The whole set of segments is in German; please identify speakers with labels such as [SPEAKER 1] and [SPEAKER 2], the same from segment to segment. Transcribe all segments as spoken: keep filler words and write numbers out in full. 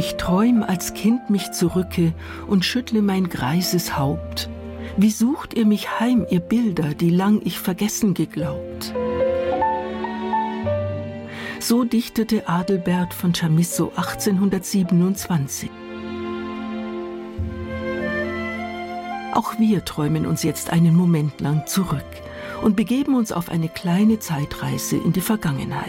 [SPEAKER 1] Ich träum als Kind mich zurücke und schüttle mein greises Haupt. Wie sucht ihr mich heim, ihr Bilder, die lang ich vergessen geglaubt? So dichtete Adelbert von Chamisso achtzehnhundertsiebenundzwanzig. Auch wir träumen uns jetzt einen Moment lang zurück und begeben uns auf eine kleine Zeitreise in die Vergangenheit.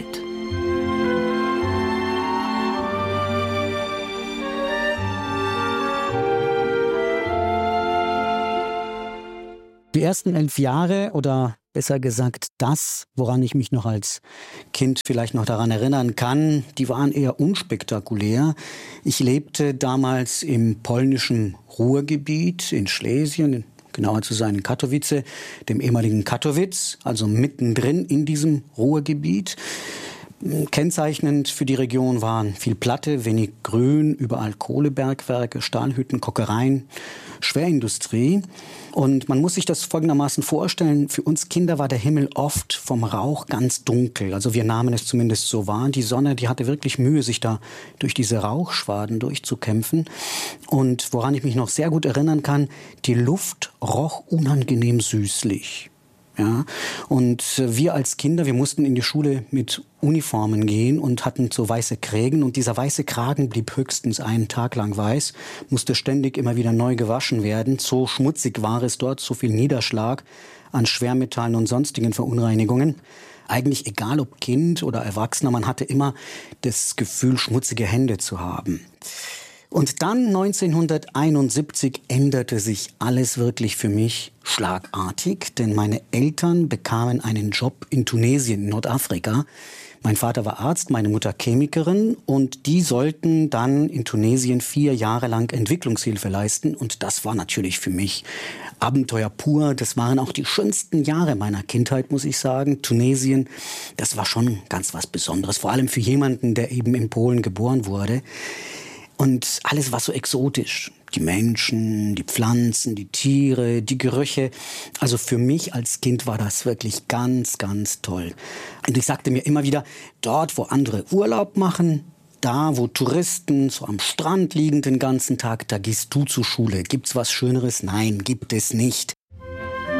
[SPEAKER 2] Die ersten elf Jahre oder besser gesagt das, woran ich mich noch als Kind vielleicht noch daran erinnern kann, die waren eher unspektakulär. Ich lebte damals im polnischen Ruhrgebiet in Schlesien, genauer zu sein in Katowice, dem ehemaligen Kattowitz, also mittendrin in diesem Ruhrgebiet. Kennzeichnend für die Region waren viel Platte, wenig Grün, überall Kohlebergwerke, Stahlhütten, Kokereien, Schwerindustrie. Und man muss sich das folgendermaßen vorstellen, für uns Kinder war der Himmel oft vom Rauch ganz dunkel. Also wir nahmen es zumindest so wahr. Die Sonne, die hatte wirklich Mühe, sich da durch diese Rauchschwaden durchzukämpfen. Und woran ich mich noch sehr gut erinnern kann, die Luft roch unangenehm süßlich. Ja, und wir als Kinder, wir mussten in die Schule mit Uniformen gehen und hatten so weiße Kragen. Und dieser weiße Kragen blieb höchstens einen Tag lang weiß, musste ständig immer wieder neu gewaschen werden. So schmutzig war es dort, so viel Niederschlag an Schwermetallen und sonstigen Verunreinigungen. Eigentlich egal ob Kind oder Erwachsener, man hatte immer das Gefühl, schmutzige Hände zu haben. Und dann neunzehnhunderteinundsiebzig änderte sich alles wirklich für mich schlagartig, denn meine Eltern bekamen einen Job in Tunesien, in Nordafrika. Mein Vater war Arzt, meine Mutter Chemikerin und die sollten dann in Tunesien vier Jahre lang Entwicklungshilfe leisten und das war natürlich für mich Abenteuer pur. Das waren auch die schönsten Jahre meiner Kindheit, muss ich sagen. Tunesien, das war schon ganz was Besonderes, vor allem für jemanden, der eben in Polen geboren wurde. Und alles war so exotisch. Die Menschen, die Pflanzen, die Tiere, die Gerüche. Also für mich als Kind war das wirklich ganz, ganz toll. Und ich sagte mir immer wieder, dort, wo andere Urlaub machen, da, wo Touristen so am Strand liegen den ganzen Tag, da gehst du zur Schule. Gibt's was Schöneres? Nein, gibt es nicht.